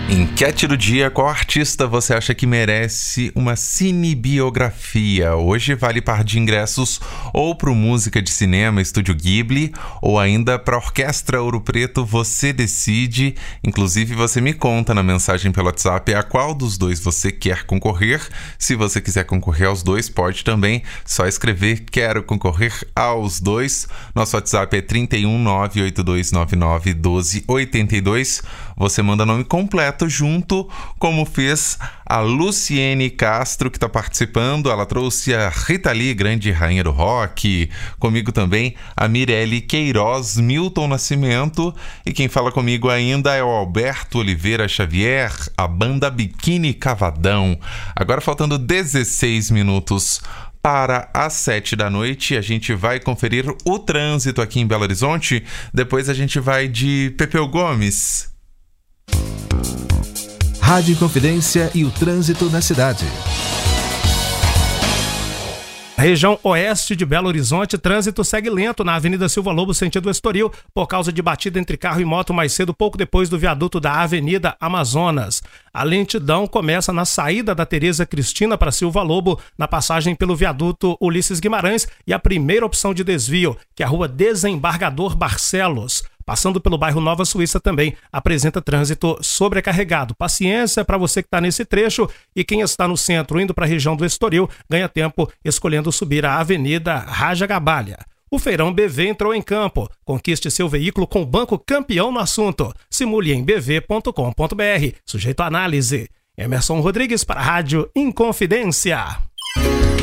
Enquete do dia: qual artista você acha que merece uma cinebiografia? Hoje vale par de ingressos ou para o Música de Cinema Estúdio Ghibli ou ainda para a Orquestra Ouro Preto. Você decide. Inclusive você me conta na mensagem pelo WhatsApp a qual dos dois você quer concorrer. Se você quiser concorrer aos dois, pode também só escrever "quero concorrer aos dois". Nosso WhatsApp é 31982991282. Você manda nome completo junto, como fez a Luciene Castro, que está participando. Ela trouxe a Rita Lee, grande rainha do rock. Comigo também a Mirelle Queiroz, Milton Nascimento. E quem fala comigo ainda é o Alberto Oliveira Xavier, a banda Biquíni Cavadão. Agora faltando 16 minutos para as 7 da noite, a gente vai conferir o trânsito aqui em Belo Horizonte. Depois a gente vai de Pepeu Gomes. Rádio Inconfidência e o trânsito na cidade. Região oeste de Belo Horizonte, trânsito segue lento na Avenida Silva Lobo, sentido Estoril, por causa de batida entre carro e moto mais cedo, pouco depois do viaduto da Avenida Amazonas. A lentidão começa na saída da Tereza Cristina para Silva Lobo, na passagem pelo viaduto Ulisses Guimarães, e a primeira opção de desvio, que é a rua Desembargador Barcelos. Passando pelo bairro Nova Suíça também apresenta trânsito sobrecarregado. Paciência para você que está nesse trecho, e quem está no centro indo para a região do Estoril ganha tempo escolhendo subir a Avenida Raja Gabalha. O Feirão BV entrou em campo. Conquiste seu veículo com o banco campeão no assunto. Simule em bv.com.br. Sujeito a análise. Emerson Rodrigues para a Rádio Inconfidência.